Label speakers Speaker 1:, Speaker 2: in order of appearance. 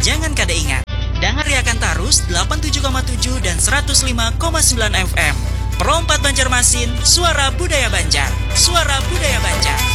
Speaker 1: Jangan kada ingat, dengar Riakan Tarus 87,7 dan 105,9 FM. Perompat Banjarmasin, suara budaya Banjar. Suara budaya Banjar.